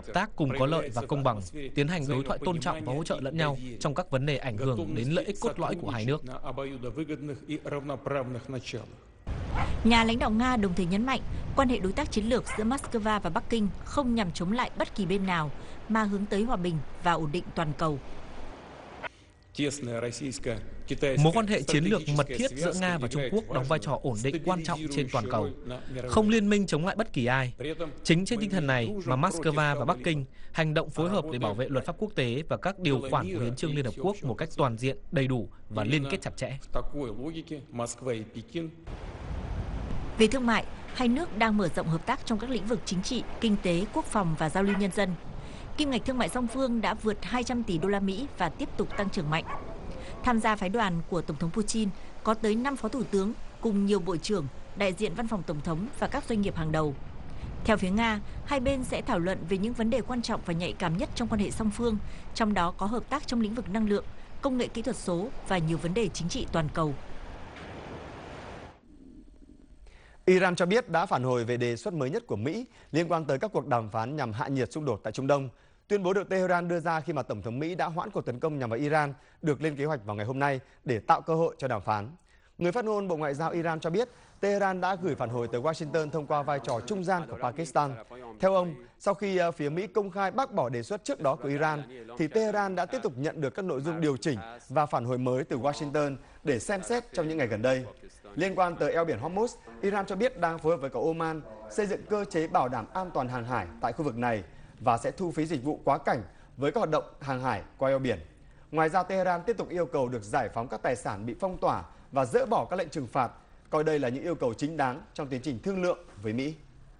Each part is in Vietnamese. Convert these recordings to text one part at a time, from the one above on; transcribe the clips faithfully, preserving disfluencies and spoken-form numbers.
tác cùng có lợi và công bằng, tiến hành đối thoại tôn trọng và hỗ trợ lẫn nhau trong các vấn đề ảnh hưởng đến lợi ích cốt lõi của hai nước. Nhà lãnh đạo Nga đồng thời nhấn mạnh quan hệ đối tác chiến lược giữa Moscow và Bắc Kinh không nhằm chống lại bất kỳ bên nào, mà hướng tới hòa bình và ổn định toàn cầu. Mối quan hệ chiến lược mật thiết giữa Nga và Trung Quốc đóng vai trò ổn định quan trọng trên toàn cầu, không liên minh chống lại bất kỳ ai. Chính trên tinh thần này mà Moscow và Bắc Kinh hành động phối hợp để bảo vệ luật pháp quốc tế và các điều khoản của Hiến chương Liên Hợp Quốc một cách toàn diện, đầy đủ và liên kết chặt chẽ. Về thương mại, hai nước đang mở rộng hợp tác trong các lĩnh vực chính trị, kinh tế, quốc phòng và giao lưu nhân dân. Kim ngạch thương mại song phương đã vượt hai trăm tỷ đô la Mỹ và tiếp tục tăng trưởng mạnh. Tham gia phái đoàn của Tổng thống Putin có tới năm phó thủ tướng cùng nhiều bộ trưởng, đại diện văn phòng Tổng thống và các doanh nghiệp hàng đầu. Theo phía Nga, hai bên sẽ thảo luận về những vấn đề quan trọng và nhạy cảm nhất trong quan hệ song phương, trong đó có hợp tác trong lĩnh vực năng lượng, công nghệ kỹ thuật số và nhiều vấn đề chính trị toàn cầu. Iran cho biết đã phản hồi về đề xuất mới nhất của Mỹ liên quan tới các cuộc đàm phán nhằm hạ nhiệt xung đột tại Trung Đông. Tuyên bố được Tehran đưa ra khi mà Tổng thống Mỹ đã hoãn cuộc tấn công nhằm vào Iran được lên kế hoạch vào ngày hôm nay để tạo cơ hội cho đàm phán. Người phát ngôn Bộ Ngoại giao Iran cho biết Tehran đã gửi phản hồi tới Washington thông qua vai trò trung gian của Pakistan. Theo ông, sau khi phía Mỹ công khai bác bỏ đề xuất trước đó của Iran, thì Tehran đã tiếp tục nhận được các nội dung điều chỉnh và phản hồi mới từ Washington để xem xét trong những ngày gần đây. Liên quan tới eo biển Hormuz, Iran cho biết đang phối hợp với cả Oman xây dựng cơ chế bảo đảm an toàn hàng hải tại khu vực này và sẽ thu phí dịch vụ quá cảnh với các hoạt động hàng hải qua eo biển. Ngoài ra, Tehran tiếp tục yêu cầu được giải phóng các tài sản bị phong tỏa và dỡ bỏ các lệnh trừng phạt, coi đây là những yêu cầu chính đáng trong tiến trình thương lượng với Mỹ.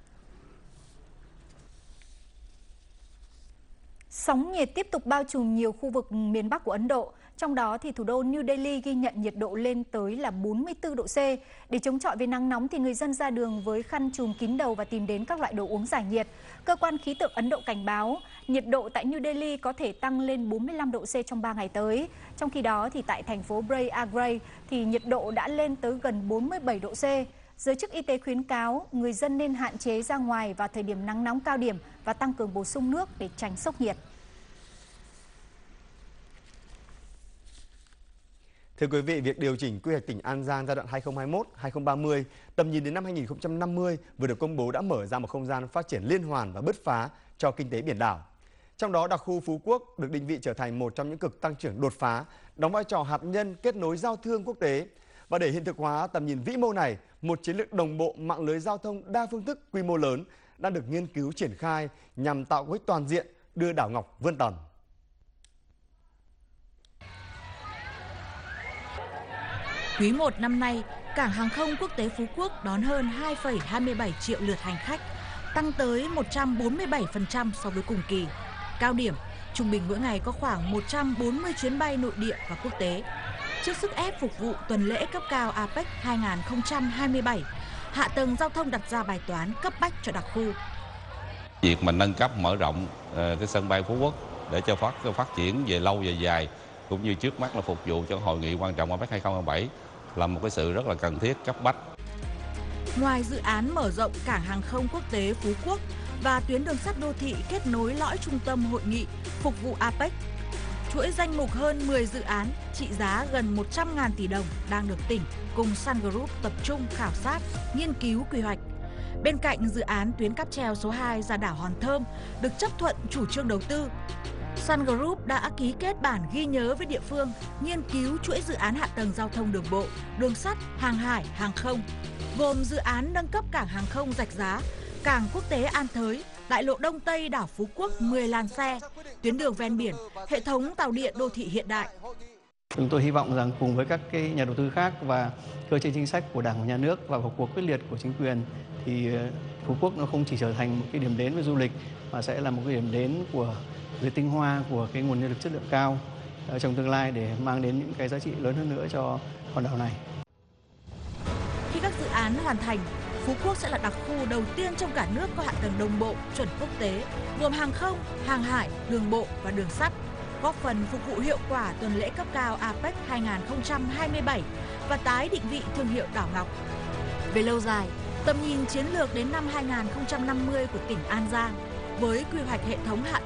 Sóng nhiệt tiếp tục bao trùm nhiều khu vực miền Bắc của Ấn Độ. Trong đó thì thủ đô New Delhi ghi nhận nhiệt độ lên tới là bốn mươi tư độ C. Để chống chọi với nắng nóng thì người dân ra đường với khăn trùm kín đầu và tìm đến các loại đồ uống giải nhiệt. Cơ quan khí tượng Ấn Độ cảnh báo nhiệt độ tại New Delhi có thể tăng lên bốn mươi lăm độ C trong ba ngày tới. Trong khi đó thì tại thành phố Prayagraj thì nhiệt độ đã lên tới gần bốn mươi bảy độ C. Giới chức y tế khuyến cáo người dân nên hạn chế ra ngoài vào thời điểm nắng nóng cao điểm và tăng cường bổ sung nước để tránh sốc nhiệt. Thưa quý vị, việc điều chỉnh quy hoạch tỉnh An Giang giai đoạn hai nghìn không trăm hai mươi mốt đến hai nghìn không trăm ba mươi, tầm nhìn đến năm hai nghìn không trăm năm mươi vừa được công bố đã mở ra một không gian phát triển liên hoàn và bứt phá cho kinh tế biển đảo. Trong đó, đặc khu Phú Quốc được định vị trở thành một trong những cực tăng trưởng đột phá, đóng vai trò hạt nhân kết nối giao thương quốc tế. Và để hiện thực hóa tầm nhìn vĩ mô này, một chiến lược đồng bộ mạng lưới giao thông đa phương thức quy mô lớn đang được nghiên cứu triển khai nhằm tạo cú hích toàn diện đưa đảo Ngọc vươn tầm. Quý một năm nay, cảng hàng không quốc tế Phú Quốc đón hơn hai phẩy hai mươi bảy triệu lượt hành khách, tăng tới một trăm bốn mươi bảy phần trăm so với cùng kỳ. Cao điểm, trung bình mỗi ngày có khoảng một trăm bốn mươi chuyến bay nội địa và quốc tế. Trước sức ép phục vụ tuần lễ cấp cao a pếch hai nghìn không trăm hai mươi bảy, hạ tầng giao thông đặt ra bài toán cấp bách cho đặc khu. Việc mà nâng cấp mở rộng cái sân bay Phú Quốc để cho phát phát triển về lâu về dài, cũng như trước mắt là phục vụ cho hội nghị quan trọng a pếch hai không hai bảy là một cái sự rất là cần thiết, cấp bách. Ngoài dự án mở rộng cảng hàng không quốc tế Phú Quốc và tuyến đường sắt đô thị kết nối lõi trung tâm hội nghị phục vụ a pếch, chuỗi danh mục hơn mười dự án trị giá gần một trăm nghìn tỷ đồng đang được tỉnh cùng Sun Group tập trung khảo sát, nghiên cứu quy hoạch. Bên cạnh dự án tuyến cáp treo số hai ra đảo Hòn Thơm được chấp thuận chủ trương đầu tư, Sun Group đã ký kết bản ghi nhớ với địa phương nghiên cứu chuỗi dự án hạ tầng giao thông đường bộ, đường sắt, hàng hải, hàng không, gồm dự án nâng cấp cảng hàng không Rạch Giá, cảng quốc tế An Thới, đại lộ Đông Tây đảo Phú Quốc mười làn xe, tuyến đường ven biển, hệ thống tàu điện đô thị hiện đại. Chúng tôi hy vọng rằng cùng với các cái nhà đầu tư khác và cơ chế chính sách của Đảng và Nhà nước và vào cuộc quyết liệt của chính quyền thì Phú Quốc nó không chỉ trở thành một cái điểm đến về du lịch mà sẽ là một cái điểm đến của về tinh hoa của cái nguồn nhân lực chất lượng cao trong tương lai để mang đến những cái giá trị lớn hơn nữa cho hòn đảo này. Khi các dự án hoàn thành, Phú Quốc sẽ là đặc khu đầu tiên trong cả nước có hạ tầng đồng bộ chuẩn quốc tế, gồm hàng không, hàng hải, đường bộ và đường sắt, góp phần phục vụ hiệu quả tuần lễ cấp cao a pếch hai nghìn không trăm hai mươi bảy và tái định vị thương hiệu đảo Ngọc. Về lâu dài, tầm nhìn chiến lược đến năm hai nghìn không trăm năm mươi của tỉnh An Giang với quy hoạch hệ thống hạ